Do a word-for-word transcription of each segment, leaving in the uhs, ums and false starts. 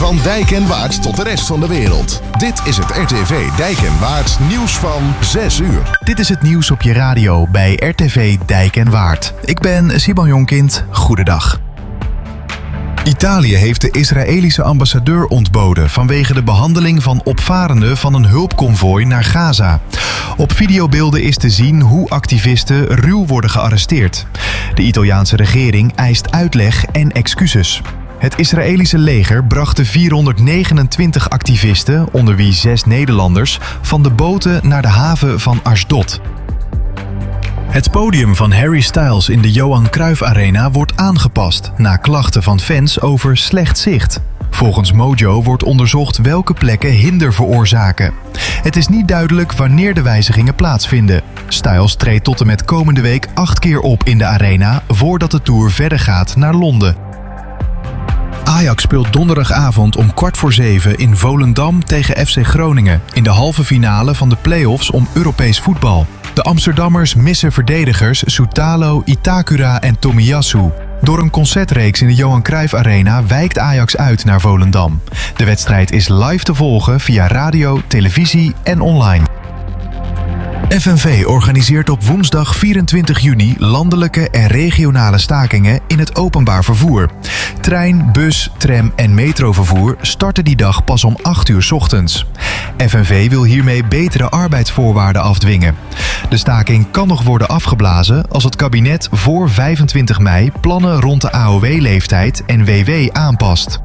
Van Dijk en Waard tot de rest van de wereld. Dit is het R T V Dijk en Waard nieuws van zes uur. Dit is het nieuws op je radio bij R T V Dijk en Waard. Ik ben Simon Jonkind. Goedendag. Italië heeft de Israëlische ambassadeur ontboden vanwege de behandeling van opvarenden van een hulpconvooi naar Gaza. Op videobeelden is te zien hoe activisten ruw worden gearresteerd. De Italiaanse regering eist uitleg en excuses. Het Israëlische leger bracht de vierhonderdnegenentwintig activisten, onder wie zes Nederlanders, van de boten naar de haven van Ashdod. Het podium van Harry Styles in de Johan Cruijff Arena wordt aangepast na klachten van fans over slecht zicht. Volgens Mojo wordt onderzocht welke plekken hinder veroorzaken. Het is niet duidelijk wanneer de wijzigingen plaatsvinden. Styles treedt tot en met komende week acht keer op in de arena voordat de tour verder gaat naar Londen. Ajax speelt donderdagavond om kwart voor zeven in Volendam tegen F C Groningen in de halve finale van de play-offs om Europees voetbal. De Amsterdammers missen verdedigers Soutalo, Itakura en Tomiyasu. Door een concertreeks in de Johan Cruijff Arena wijkt Ajax uit naar Volendam. De wedstrijd is live te volgen via radio, televisie en online. F N V organiseert op woensdag vierentwintig juni landelijke en regionale stakingen in het openbaar vervoer. Trein, bus, tram en metrovervoer starten die dag pas om acht uur 's ochtends. F N V wil hiermee betere arbeidsvoorwaarden afdwingen. De staking kan nog worden afgeblazen als het kabinet voor vijfentwintig mei plannen rond de A O W-leeftijd en W W aanpast.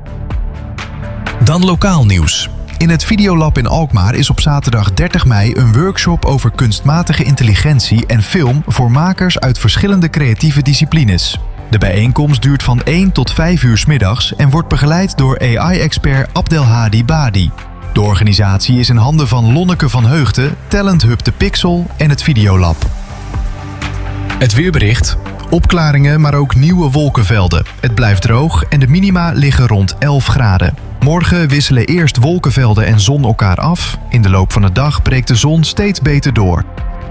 Dan lokaal nieuws. In het Videolab in Alkmaar is op zaterdag dertig mei een workshop over kunstmatige intelligentie en film voor makers uit verschillende creatieve disciplines. De bijeenkomst duurt van één tot vijf uur 's middags en wordt begeleid door A I-expert Abdelhadi Badi. De organisatie is in handen van Lonneke van Heugden, Talent Hub de Pixel en het Videolab. Het weerbericht. Opklaringen, maar ook nieuwe wolkenvelden. Het blijft droog en de minima liggen rond elf graden. Morgen wisselen eerst wolkenvelden en zon elkaar af. In de loop van de dag breekt de zon steeds beter door.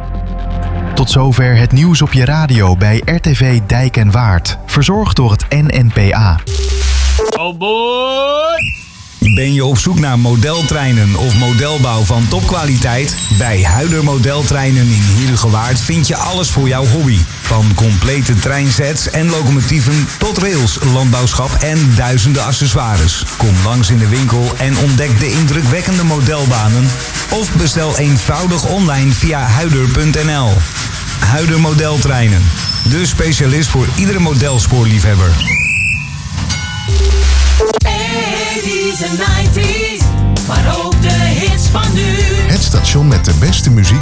Tot zover het nieuws op je radio bij R T V Dijk en Waard. Verzorgd door het N N P A. Oh boy! Ben je op zoek naar modeltreinen of modelbouw van topkwaliteit? Bij Huider Modeltreinen in Heerhugowaard vind je alles voor jouw hobby. Van complete treinsets en locomotieven tot rails, landbouwschap en duizenden accessoires. Kom langs in de winkel en ontdek de indrukwekkende modelbanen. Of bestel eenvoudig online via huider punt n l. Huider Modeltreinen, de specialist voor iedere modelspoorliefhebber. eighties en nineties, maar ook de hits van nu. Het station met de beste muziek